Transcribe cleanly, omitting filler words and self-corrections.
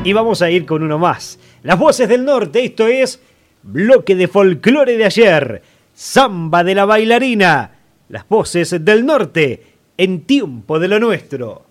Y vamos a ir con uno más. Las voces del norte, esto es bloque de folclore de ayer. Samba de la bailarina. Las voces del norte en tiempo de lo nuestro.